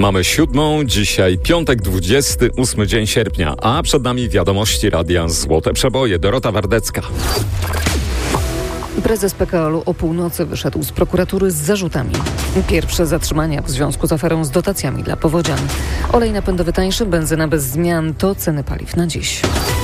Mamy 7, dzisiaj piątek, 28 dzień sierpnia, a przed nami wiadomości Radia Złote Przeboje. Dorota Wardecka. Prezes PKL-u o północy wyszedł z prokuratury z zarzutami. Pierwsze zatrzymania w związku z aferą z dotacjami dla powodzian. Olej napędowy tańszy, benzyna bez zmian to ceny paliw na dziś.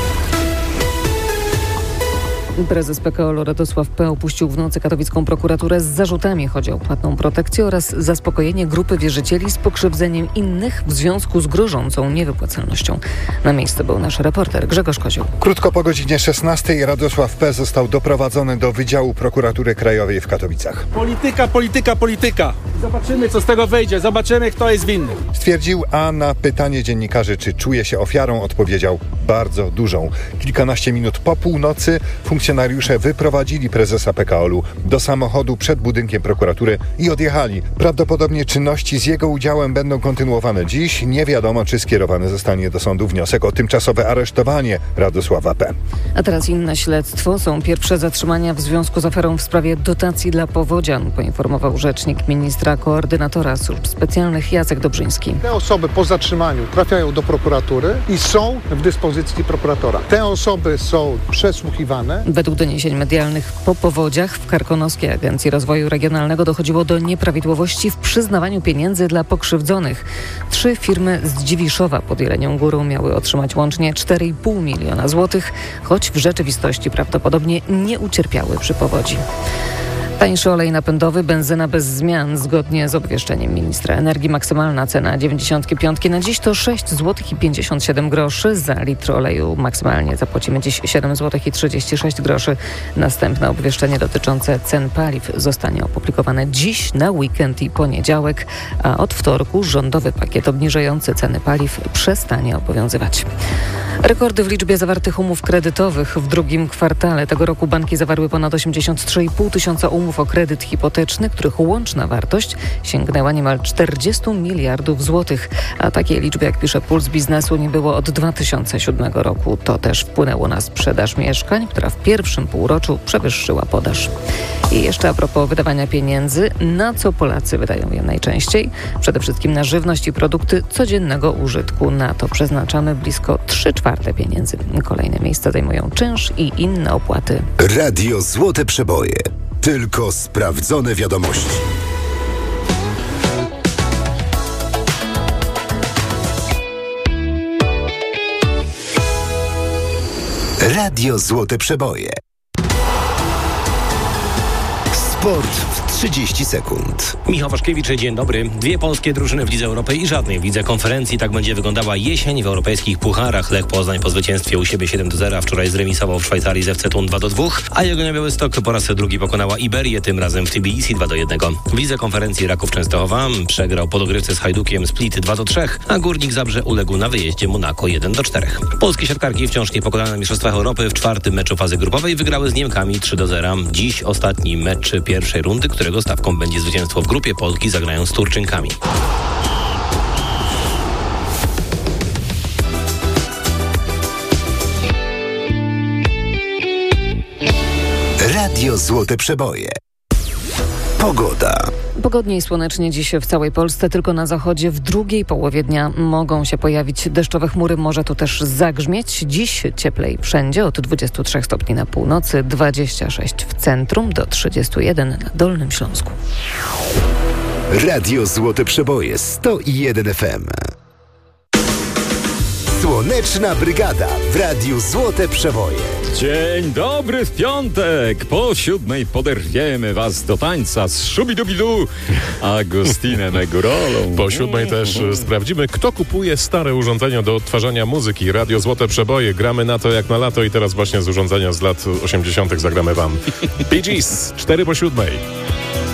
Prezes PKL-u Radosław P. opuścił w nocy katowicką prokuraturę z zarzutami. Chodzi o płatną protekcję oraz zaspokojenie grupy wierzycieli z pokrzywdzeniem innych w związku z grożącą niewypłacalnością. Na miejscu był nasz reporter Grzegorz Kozioł. Krótko po godzinie 16 Radosław P. został doprowadzony do Wydziału Prokuratury Krajowej w Katowicach. Polityka. Zobaczymy, co z tego wyjdzie. Zobaczymy, kto jest winny. Stwierdził, a na pytanie dziennikarzy, czy czuje się ofiarą, odpowiedział: bardzo dużą. Kilkanaście minut po północy funkcjonariusze wyprowadzili prezesa PKL-u do samochodu przed budynkiem prokuratury i odjechali. Prawdopodobnie czynności z jego udziałem będą kontynuowane dziś. Nie wiadomo, czy skierowany zostanie do sądu wniosek o tymczasowe aresztowanie Radosława P. A teraz inne śledztwo. Są pierwsze zatrzymania w związku z aferą w sprawie dotacji dla powodzian, poinformował rzecznik ministra koordynatora służb specjalnych Jacek Dobrzyński. Te osoby po zatrzymaniu trafiają do prokuratury i są w dyspozycji prokuratora. Te osoby są przesłuchiwane. Według doniesień medialnych po powodziach w Karkonoskiej Agencji Rozwoju Regionalnego dochodziło do nieprawidłowości w przyznawaniu pieniędzy dla pokrzywdzonych. 3 firmy z Dziwiszowa pod Jelenią Górą miały otrzymać łącznie 4,5 miliona złotych, choć w rzeczywistości prawdopodobnie nie ucierpiały przy powodzi. Tańszy olej napędowy, benzyna bez zmian. Zgodnie z obwieszczeniem ministra energii maksymalna cena 95 na dziś to 6,57 zł. Za litr oleju maksymalnie zapłacimy dziś 7,36 zł. Następne obwieszczenie dotyczące cen paliw zostanie opublikowane dziś na weekend i poniedziałek, a od wtorku rządowy pakiet obniżający ceny paliw przestanie obowiązywać. Rekordy w liczbie zawartych umów kredytowych. W drugim kwartale tego roku banki zawarły ponad 83,5 tysiąca umów o kredyt hipoteczny, których łączna wartość sięgnęła niemal 40 miliardów złotych. A takiej liczby, jak pisze Puls Biznesu, nie było od 2007 roku. To też wpłynęło na sprzedaż mieszkań, która w pierwszym półroczu przewyższyła podaż. I jeszcze a propos wydawania pieniędzy, na co Polacy wydają je najczęściej? Przede wszystkim na żywność i produkty codziennego użytku. Na to przeznaczamy blisko 3/4 pieniędzy. Kolejne miejsca zajmują czynsz i inne opłaty. Radio Złote Przeboje. Tylko sprawdzone wiadomości. Radio Złote Przeboje. Sport w 30 sekund. Michał Waszkiewicz, dzień dobry. 2 polskie drużyny w Lidze Europy i żadnej w Lidze Konferencji. Tak będzie wyglądała jesień w europejskich pucharach. Lech Poznań po zwycięstwie u siebie 7-0, a wczoraj zremisował w Szwajcarii z FC Thun 2-2, a Jagiellonia Białystok po raz drugi pokonała Iberię, tym razem w Tbilisi 2-1. W Lidze Konferencji Raków Częstochowa przegrał po dogrywce z Hajdukiem Split 2-3, a Górnik Zabrze uległ na wyjeździe Monako 1-4. Polskie siatkarki wciąż niepokonane na Mistrzostwach Europy w 4. meczu fazy grupowej wygrały z Niemkami 3-0. Dziś ostatni mecz pierwszej rundy, którego stawką będzie zwycięstwo w grupie. Polki zagrają z Turczynkami. Radio Złote Przeboje. Pogoda. Pogodnie i słonecznie dziś w całej Polsce, tylko na zachodzie w drugiej połowie dnia mogą się pojawić deszczowe chmury, może tu też zagrzmieć. Dziś cieplej wszędzie, od 23 stopni na północy, 26 w centrum, do 31 na Dolnym Śląsku. Radio Złote Przeboje 101 FM. Słoneczna Brygada w Radiu Złote Przeboje. Dzień dobry w piątek. Po 7 poderwiemy was do tańca z Szubidubidu Agustinem Egurolą. Po 7 też sprawdzimy, kto kupuje stare urządzenia do odtwarzania muzyki. Radio Złote Przeboje. Gramy na to jak na lato i teraz właśnie z urządzenia z lat 80. zagramy wam. Bee Gees, 4 po 7.